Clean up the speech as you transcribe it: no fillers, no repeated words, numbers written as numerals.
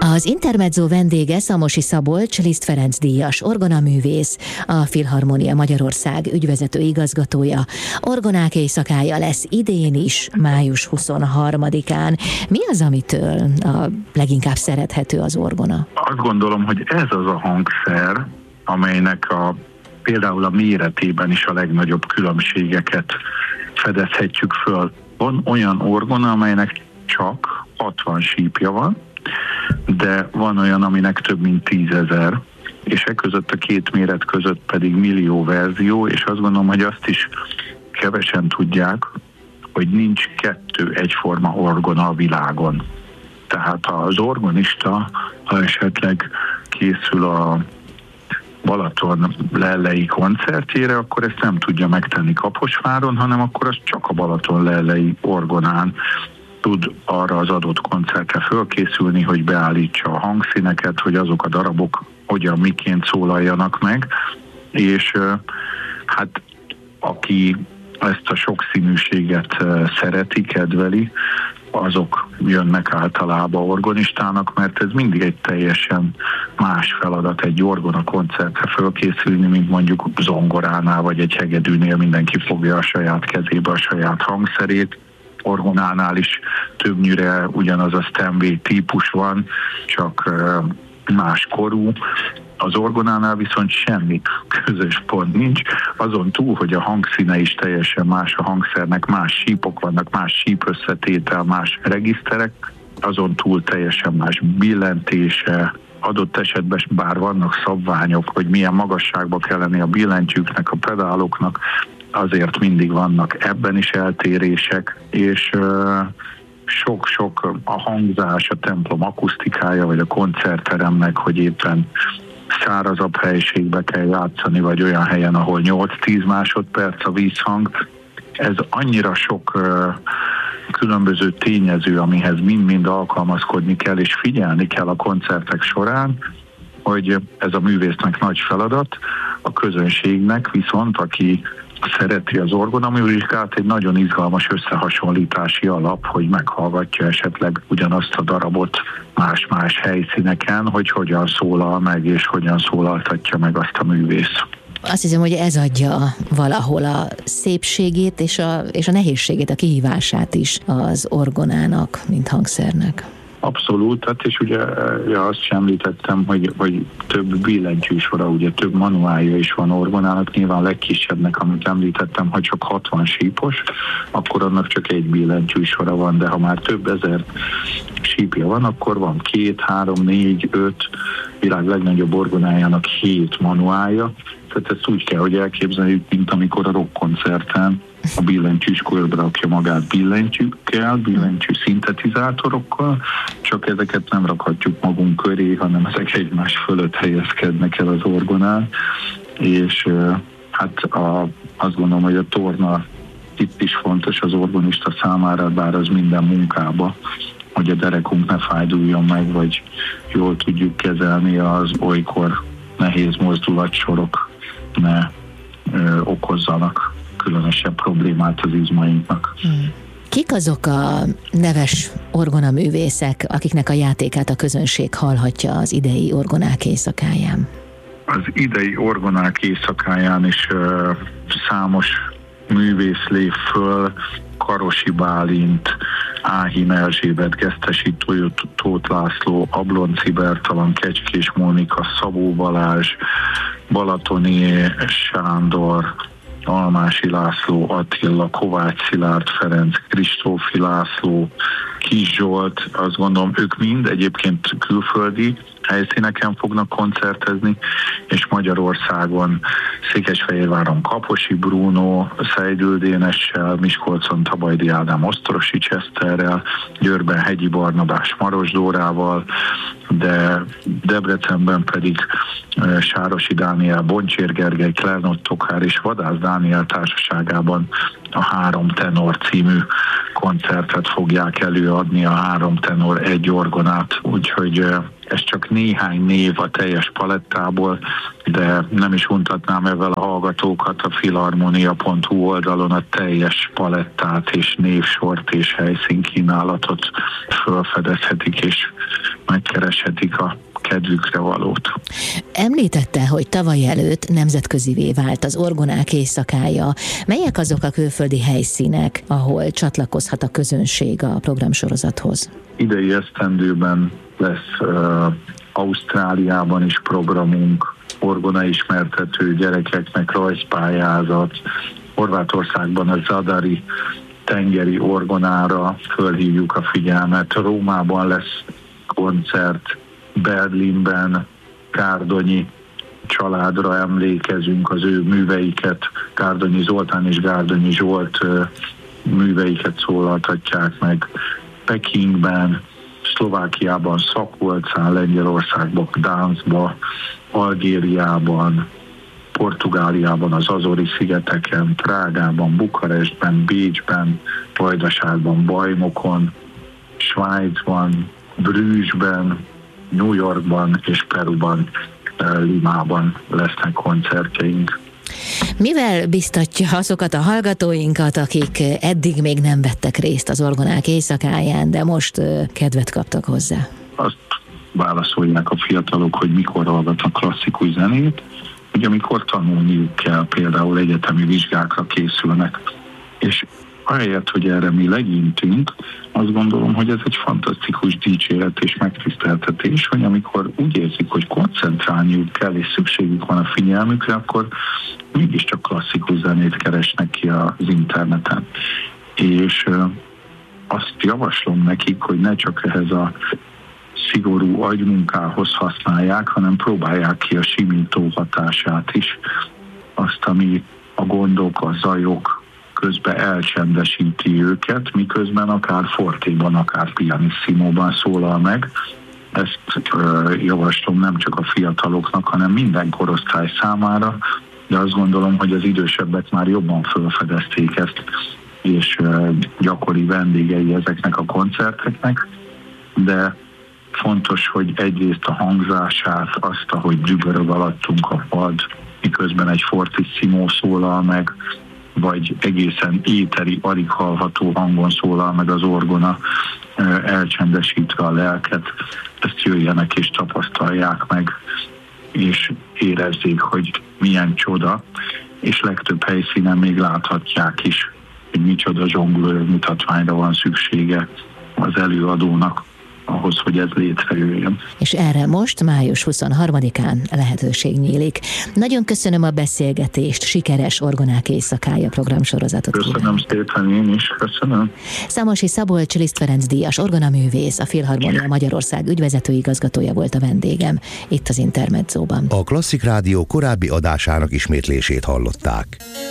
Az Intermezzo vendége Szamosi Szabolcs, Liszt Ferenc díjas orgonaművész, a Filharmonia Magyarország ügyvezető igazgatója. Orgonák éjszakája lesz idén is, május 23-án. Mi az, amitől a leginkább szerethető az orgona? Azt gondolom, hogy ez az a hangszer, amelynek például a méretében is a legnagyobb különbségeket fedezhetjük föl. Van olyan orgona, amelynek csak 60 sípja van, de van olyan, aminek több mint 10 000, és között a két méret között pedig millió verzió, és azt gondolom, hogy azt is kevesen tudják, hogy nincs 2 egyforma orgona a világon. Tehát az orgonista, ha esetleg készül a Balaton lellei koncertjére, akkor ezt nem tudja megtenni Kaposváron, hanem akkor az csak a Balaton lellei orgonán tud arra az adott koncertre fölkészülni, hogy beállítsa a hangszíneket, hogy azok a darabok hogyan, miként szólaljanak meg, és hát aki ezt a sokszínűséget szereti, kedveli, azok jönnek általában orgonistának, mert ez mindig egy teljesen más feladat egy orgona koncertre fölkészülni, mint mondjuk zongoránál vagy egy hegedűnél mindenki fogja a saját kezébe a saját hangszerét. Orgonánál is többnyire ugyanaz a Steinway típus van, csak más korú. Az orgonánál viszont semmi közös pont nincs, azon túl, hogy a hangszíne is teljesen más a hangszernek, más sípok vannak, más sípösszetétel, más regiszterek, azon túl teljesen más billentése, adott esetben bár vannak szabványok, hogy milyen magasságba kell lenni a billentyűknek, a pedáloknak, azért mindig vannak ebben is eltérések, és sok-sok a hangzás, a templom akusztikája, vagy a koncertteremnek, hogy éppen szárazabb helyiségbe kell játszani, vagy olyan helyen, ahol 8-10 másodperc a vízhang. Ez annyira sok különböző tényező, amihez mind-mind alkalmazkodni kell, és figyelni kell a koncertek során, hogy ez a művésznek nagy feladat, a közönségnek viszont, aki szereti az orgonaműzikát, egy nagyon izgalmas összehasonlítási alap, hogy meghallgatja esetleg ugyanazt a darabot más-más helyszíneken, hogy hogyan szólal meg, és hogyan szólaltatja meg azt a művész. Azt hiszem, hogy ez adja valahol a szépségét és a nehézségét, a kihívását is az orgonának, mint hangszernek. Abszolút, hát és ugye azt sem említettem, hogy több billentyűsora, ugye több manuálja is van orgonának, nyilván a legkisebbnek, amit említettem, ha csak 60 sípos, akkor annak csak egy billentyűsora van, de ha már több ezer sípja van, akkor van 2, 3, 4, 5, világ legnagyobb orgonájának 7 manuálja. Tehát ezt úgy kell, hogy elképzeljük, mint amikor a rockkoncerten a billentyűs körbe rakja magát billentyűkkel, billentyű szintetizátorokkal, csak ezeket nem rakhatjuk magunk köré, hanem ezek egymás fölött helyezkednek el az orgonán, és hát azt gondolom, hogy a torna itt is fontos az orgonista számára, bár az minden munkába, hogy a derekunk ne fájduljon meg, vagy jól tudjuk kezelni az olykor nehéz mozdulatsorok ne okozzanak különösebb problémát az izmainknak. Kik azok a neves orgonaművészek, akiknek a játékát a közönség hallhatja az idei orgonák éjszakáján? Az idei orgonák éjszakáján is számos művész lép föl, Karosi Bálint, Áhim Erzsébet, Gesztesi Tóth László, Ablonci Bertalan, Kecskés Mónika, Szabó Balázs, Balatoni Sándor, Almási László, Attila, Kovács Szilárd Ferenc, Kristófi László, Kis Zsolt, azt gondolom, ők mind egyébként külföldi helyszíneken fognak koncertezni, és Magyarországon Székesfehérváron Kaposi Bruno, Szeidül Dénessel, Miskolcon Tabajdi Ádám Osztrosi Cseszterrel, Győrben Hegyi Barnabás Maros Dórával, de Debrecenben pedig Sárosi Dániel, Boncsér Gergely, Klernott Tokár és Vadász Dániel társaságában a 3 tenor című koncertet fogják előadni, a 3 tenor egy orgonát, úgyhogy ez csak néhány név a teljes palettából, de nem is untatnám ezzel a hallgatókat, a filharmonia.hu oldalon a teljes palettát és névsort és helyszínkínálatot felfedezhetik és megkereshetik kereshetik a kedvükre valót. Említette, hogy tavaly előtt nemzetközivé vált az Orgonák éjszakája. Melyek azok a külföldi helyszínek, ahol csatlakozhat a közönség a programsorozathoz? Idei esztendőben lesz Ausztráliában is programunk, orgona ismertető, gyerekeknek rajzpályázat. Horvátországban a Zadari tengeri orgonára fölhívjuk a figyelmet. Rómában lesz koncert, Berlinben Gárdonyi családra emlékezünk, az ő műveiket, Gárdonyi Zoltán és Gárdonyi Zsolt műveiket szólaltatják meg. Pekingben, Szlovákiában, Szakolcán, Lengyelországban, Gdanskban, Algériában, Portugáliában, az Azori-szigeteken, Prágában, Bukarestben, Bécsben, Vajdaságban, Bajnokon, Svájcban, Brüsszben, New Yorkban és Peruban, Limában lesznek koncertjeink. Mivel biztatja azokat a hallgatóinkat, akik eddig még nem vettek részt az Orgonák éjszakáján, de most kedvet kaptak hozzá? Azt válaszolják a fiatalok, hogy mikor hallgatnak klasszikus zenét, hogy amikor tanulniuk kell, például egyetemi vizsgákra készülnek. És ahelyett, hogy erre mi legyintünk, azt gondolom, hogy ez egy fantasztikus dicséret és megtiszteltetés, hogy amikor úgy érzik, hogy koncentrálniuk kell és szükségük van a figyelmükre, akkor mégiscsak klasszikus zenét keresnek ki az interneten. És azt javaslom nekik, hogy ne csak ehhez a szigorú agymunkához használják, hanem próbálják ki a simító hatását is. Azt, ami a gondok, a zajok közben elcsendesíti őket, miközben akár fortéban, akár pianisssimóban szólal meg. Ezt javaslom nem csak a fiataloknak, hanem minden korosztály számára, de azt gondolom, hogy az idősebbek már jobban felfedezték ezt, és gyakori vendégei ezeknek a koncerteknek, de fontos, hogy egyrészt a hangzását, azt, ahogy dübörög alattunk a pad, miközben egy fortissimo szólal meg, vagy egészen éteri, alig hallható hangon szólal meg az orgona, elcsendesítve a lelket, ezt jöjjenek és tapasztalják meg, és érezzék, hogy milyen csoda, és legtöbb helyszínen még láthatják is, hogy micsoda zsonglőr mutatványra van szüksége az előadónak, ahhoz, hogy ez létrejöjjön. És erre most május 23-án lehetőség nyílik. Nagyon köszönöm a beszélgetést, sikeres Orgonák éjszakája programsorozatot kívánok. Köszönöm szépen, én is köszönöm. Szamosi Szabolcs Liszt Ferenc díjas orgonaművész, a Filharmonia Magyarország ügyvezető igazgatója volt a vendégem itt az Intermedzóban. A Klasszik Rádió korábbi adásának ismétlését hallották.